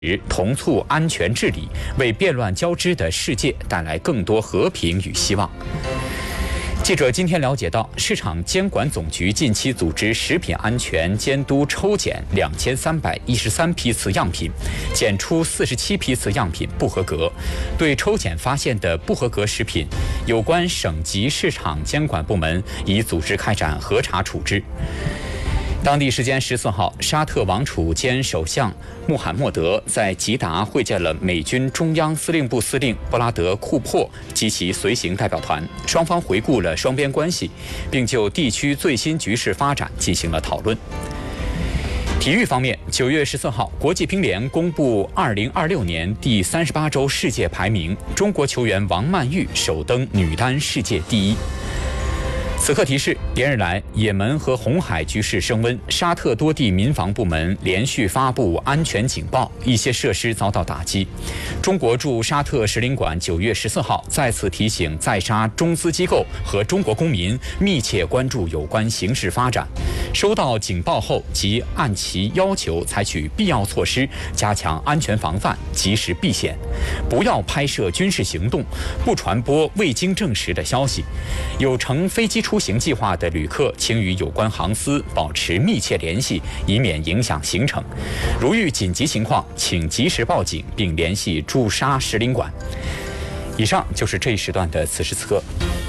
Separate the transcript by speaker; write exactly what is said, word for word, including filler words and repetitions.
Speaker 1: 同促安全治理，为变乱交织的世界带来更多和平与希望。记者今天了解到，市场监管总局近期组织食品安全监督抽检两千三百一十三批次样品，检出四十七批次样品不合格。对抽检发现的不合格食品，有关省级市场监管部门已组织开展核查处置。当地时间十四号，沙特王储兼首相穆罕默德在吉达会见了美军中央司令部司令布拉德·库珀及其随行代表团，双方回顾了双边关系，并就地区最新局势发展进行了讨论。体育方面，九月十四号，国际乒联公布二零二六年第三十八周世界排名，中国球员王曼玉首登女单世界第一。此刻提示：连日来，也门和红海局势升温，沙特多地民防部门连续发布安全警报，一些设施遭到打击。中国驻沙特使领馆九月十四号再次提醒在沙中资机构和中国公民密切关注有关形势发展，收到警报后即按其要求采取必要措施，加强安全防范，及时避险，不要拍摄军事行动，不传播未经证实的消息。有乘飞机出行计划的旅客，请与有关航司保持密切联系，以免影响行程。如遇紧急情况，请及时报警，并联系驻沙使领馆。以上就是这一时段的此时此刻。